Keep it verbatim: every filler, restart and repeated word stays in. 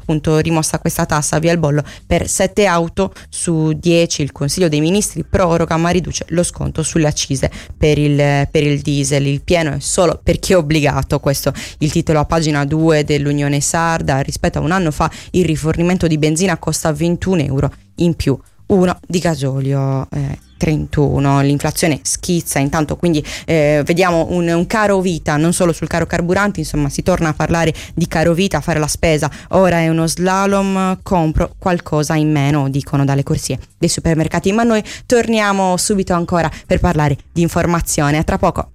appunto rimossa questa tassa via il bollo per sette auto su dieci. Il Consiglio dei Ministri proroga ma riduce lo sconto sulle accise per il, per il diesel. Il pieno è solo per chi è obbligato, questo il titolo a pagina due dell'Unione Sarda. Rispetto a un anno fa il rifornimento di benzina costa ventuno euro in più, uno di gasolio eh, trentuno. L'inflazione schizza intanto, quindi eh, vediamo un, un caro vita non solo sul caro carburanti, insomma si torna a parlare di caro vita, a fare la spesa ora è uno slalom, compro qualcosa in meno, dicono dalle corsie dei supermercati. Ma noi torniamo subito ancora per parlare di informazione, a tra poco.